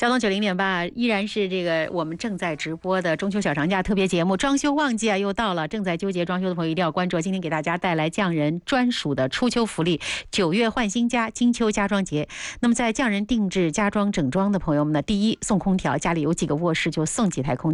交通90.8依然是这个我们正在直播的中秋小长假特别节目，装修旺季啊又到了，正在纠结装修的朋友一定要关注。今天给大家带来匠人专属的初秋福利，9月换新家金秋家装节。那么在匠人定制家装整装的朋友们呢，第一送空调，家里有几个卧室就送几台空调。